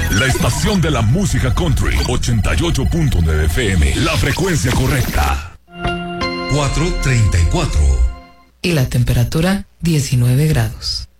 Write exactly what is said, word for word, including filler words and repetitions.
La estación de la música country, ochenta y ocho punto nueve F M, la frecuencia correcta. cuatro treinta y cuatro. Y la temperatura, diecinueve grados.